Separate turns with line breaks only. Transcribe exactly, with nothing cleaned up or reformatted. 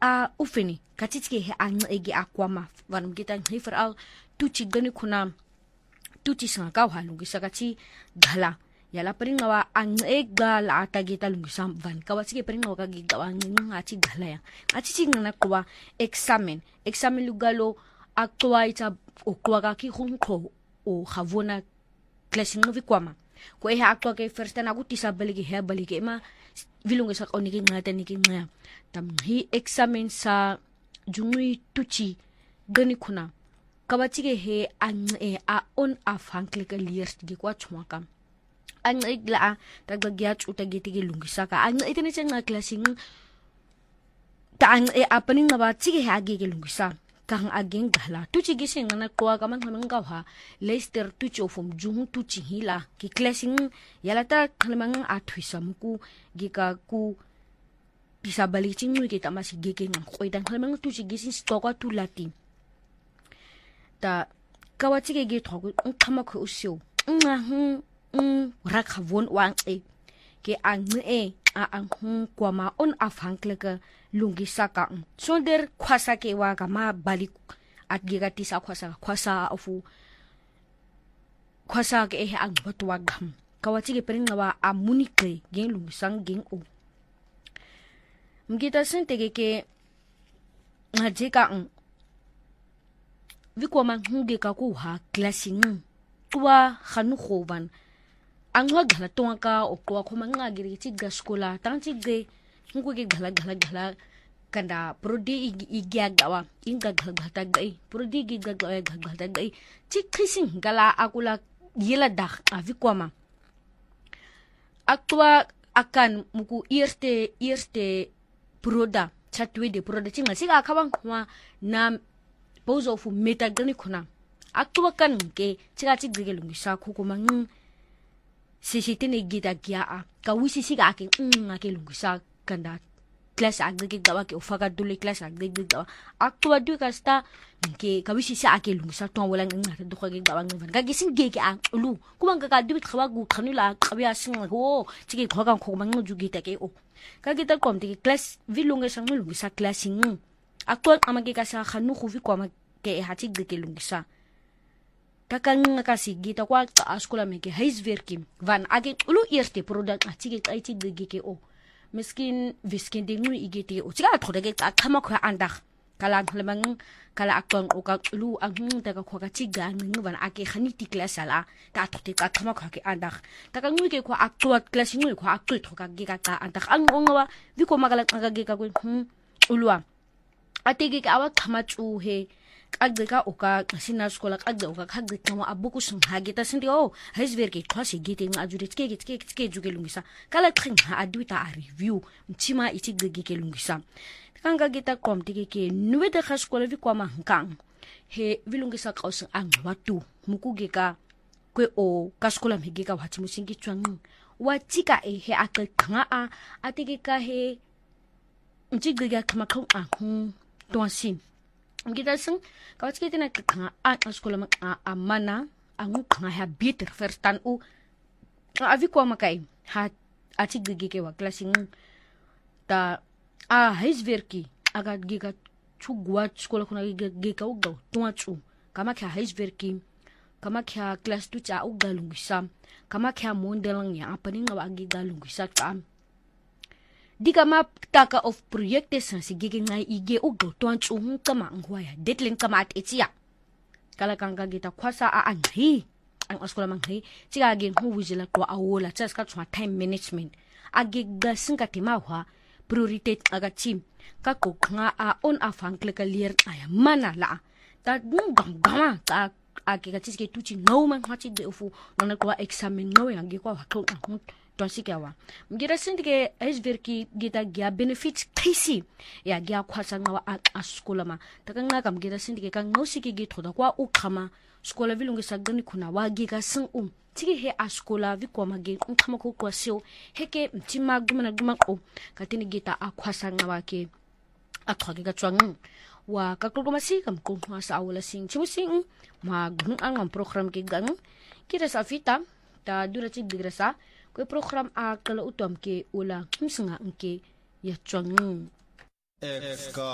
a ufini katitike he ange ege akwama van mgita ngi veral tuchi gani kuna tuchi sanga ka halungisa kati gala yala peringa wa ange gala atagita lungisa van kawatike peringa wa kagiga wa nga ati gala ya ati tingna kwa examen examen lugalo akwa ita okwa ka ki khunko o khavona classing novi kwama ko e akwa ke first na kutisa balike he balike ma vilungisa ka onike ngata niki ngaya tam hi examen sa jungui tuchi gani kuna kabatike he ange a on afankle liers gi kwa chwaka ange igla tagagya chuta gitike lungisa ka ange itene chenga classing ta ange apaning na ba tige ha gi ke lungisa kang ageng gala tuchi gising na kwa ka man nga ha Leicester tuchi ofum jung tuchi hila ki classing yala ta khalmang athwisa muku gika ku bisa balik cingui kita masih gege nang koi dan khalmang tuchi gising stokwa tulati ta kawachi ge thogu khama khu usyo nga hu um rakhavon wang e ke ang e a ang hu kwama on afhankle ka lungi saka sonder khwasa ke wa ka ma balik at gigati sa khwasa khwasa ofu khwasa ke he ang batwa gam kawachi ge peringa wa amunike gen lungi sang gen o mgita sente ge ke ngajeka ang vikoma nge ka ku ha classing tuwa khanu khoban angwa gala tonga ka okwa khoma ngagiri chi ga skola tanchi ge ngu ge gala gala gala kanda prodi igya gawa inga gala gala gai prodi gi gala gala gai chi khising gala akula yela dak avikoma akwa akan muku irte irte proda chatwe de proda chinga siga akabang kwa na bozo fu meta gani kuna akwa kan ke chiga chi gege lungisa khukuma ng sisitene gida gya a ka wisi siga akin ng ake lungisa kanda class agge gawa ke ufaga dule class agge gawa akwa du kasta ke ka wisi sa ake lungisa to wala ng ngata do ge gawa ng ga gisin gege a lu kuma ga ka du khawa gu khanula qabya sing ho chige khoga khoma ng ju gita ke o ka gita kom te class vilunga sang lungisa classing akwa amage ka sa khanu khuvi kwa ke hati gege lungisa takang kasi gita kwa askola meke heiswerkim van age ulu eerste product atige aiti gege ke o miskin viskin dingu igete o tiga thodage akama kwa andak kala nglemang kala akon o ka ulu ang daga kwa ka tiga ngu van age khaniti class ala ta thote ka kama kwa ke andak taka ngu ke kwa akwa class ngu kwa akul thoka ge ka andak ang ngwa viko magala ngage ka ku ulwa atige ka awa khama chu he agdeka oka sina skola agde oka khagde kama abuku sum hagita sindi o heisver ke kwasi gite ng ajure tike tike tike juge lungisa kala khin ha aduita a review mtima iti gege ke lungisa kanga gita kom tike ke nuwede khaskola vi kwama nkang he vilungisa kaus ang watu mukuge ka kwe o kaskola mege ka wachi musingi twang watika e he akal khanga a atike ka he mjigega kama khong a hu tonsin ngita sing kawatike tena kanga a askola ma amana angu kanga ha bitter first tan u avi kwa makai ha ati gege ke wa classing ta a heisverki aga giga chugwa skola kuna gege ka uga tuwa chu kama kya heisverki kama kya class tu cha uga lungisa kama kya mondelang ya apaninga wa giga lungisa ta diga map taka of projekte san si gege ngai ige ugo tuan chu kama ngwaya deadline kama at etia kala kanga gita kwasa a anhi ang askola manghi tiga gen hu wizila ko awola chas ka chwa time management age ga singa timahwa priority aga team ka ko nga a on afankle ka lier aya mana la ta dum gam gama ta age ga tiske tuchi no man hachi de fu nana ko examen no yang ge ko hakon ahun tonsi kawa mgira sindike heisverki gita gya benefits kisi ya gya khwasa ngawa askola ma takanga kam gita sindike ka ngosi ki git thoda kwa ukhama skola vilungi sagani khuna wa giga sing um tigi he askola vi kwa mage ukhama ko kwa sio heke mtima gumana guma ko katini gita akhwasa ngawa ke akhwa giga twang wa kakulumasi kam ko sa awala sing chimusing ma gunung ang program ke gang kira sa fita ta durati digrasa ko program a kala utom ke ula kimsinga ke ya chang